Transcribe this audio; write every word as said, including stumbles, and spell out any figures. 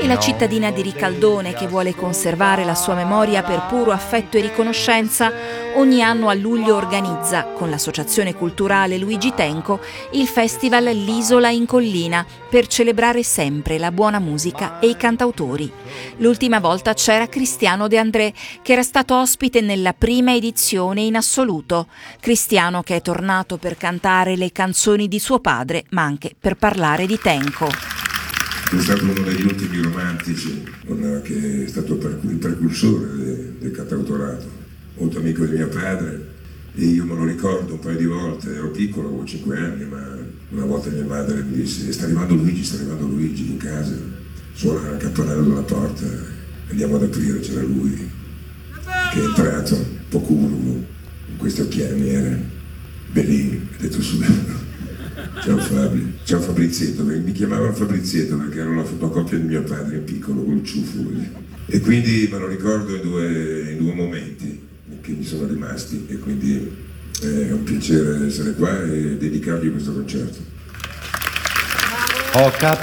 Nella cittadina di Ricaldone, che vuole conservare la sua memoria per puro affetto e riconoscenza, ogni anno a luglio organizza, con l'associazione culturale Luigi Tenco, il festival L'Isola in Collina, per celebrare sempre la buona musica e i cantautori. L'ultima volta c'era Cristiano De André, che era stato ospite nella prima edizione in assoluto. Cristiano che è tornato per cantare le canzoni di suo padre, ma anche per parlare di Tenco. È stato uno degli ultimi romantici, che è stato il precursore del cantautorato, molto amico di mio padre, e io me lo ricordo un paio di volte, ero piccolo, avevo cinque anni, ma una volta mia madre mi disse: sta arrivando Luigi, sta arrivando Luigi in casa, suona il campanello della porta, andiamo ad aprire, c'era lui, che è entrato, un po' curvo, con questi occhiali neri, bellini, ha detto subito: ciao Fabio, ciao Fabrizietto, mi chiamavano Fabrizietto perché ero la fotocopia di mio padre in piccolo col ciuffo così. E quindi me lo ricordo in due, in due momenti che mi sono rimasti, e quindi è un piacere essere qua e dedicargli questo concerto. Oh,